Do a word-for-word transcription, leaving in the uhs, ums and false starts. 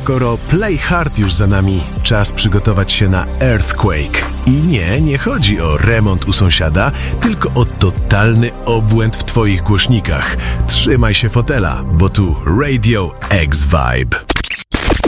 Skoro Play Hard już za nami, czas przygotować się na Earthquake. I nie, nie chodzi o remont u sąsiada, tylko o totalny obłęd w twoich głośnikach. Trzymaj się fotela, bo tu Radio X Vibe.